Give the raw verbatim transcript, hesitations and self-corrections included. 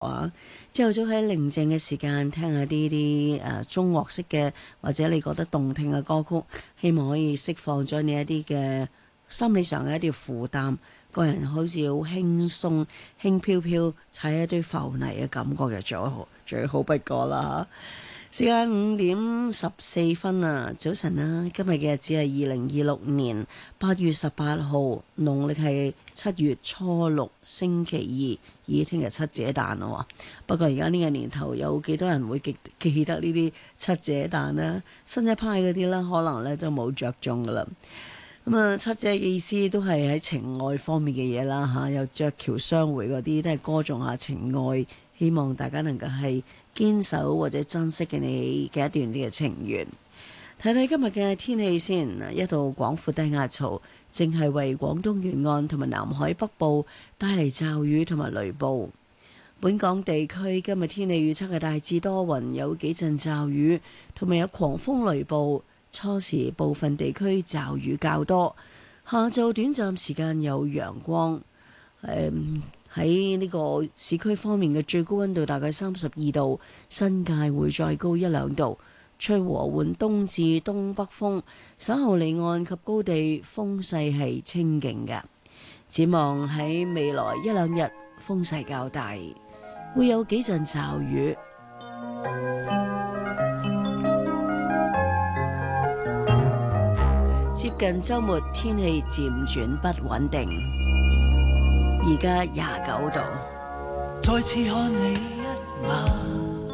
啊，朝頭早喺寧靜嘅時間聽下呢啲誒中樂式嘅或者你覺得動聽嘅歌曲，希望可以釋放咗你一啲嘅心理上嘅一啲負擔，個人好似好輕鬆輕飄飄踩一堆浮泥嘅感覺就最好最好不過啦。時間五點十四分啊，早晨啊！今日嘅日子係二零二六年八月十八號，農曆係七月初六，星期二，咦，聽日七姐誕咯。不過而家呢個年頭有幾多人會記記得呢啲七姐誕呢？新一派嗰啲呢，可能呢就冇着重噶啦。咁啊，七姐嘅意思都係喺情愛方面嘅嘢啦嚇，有鵲橋相會嗰啲都係歌頌下情愛，希望大家能夠係堅守或者珍惜嘅你嘅一段啲嘅情緣。睇睇今日嘅天氣先，一道廣闊低壓槽正係為廣東沿岸同埋南海北部帶嚟驟雨同埋雷暴。本港地區今日天氣預測係大致多雲，有幾陣驟雨，同埋有狂風雷暴。初時部分地區驟雨較多，下晝短暫時間有陽光。誒喺呢個市區方面嘅最高溫度大概三十二度，新界會再高一兩度。吹和緩東至東北風，稍後離岸及高地風勢係清勁嘅。展望喺未來一兩日風勢較大，會有幾陣驟雨。接近週末，天氣漸轉不穩定。而家廿九度。 再次看你一眼，